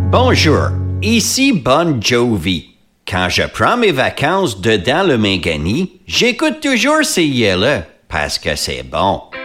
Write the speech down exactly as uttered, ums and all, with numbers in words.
Bonjour, ici Bon Jovi. Quand je prends mes vacances dedans le Mingani, j'écoute toujours ces yeux-là, parce que c'est bon.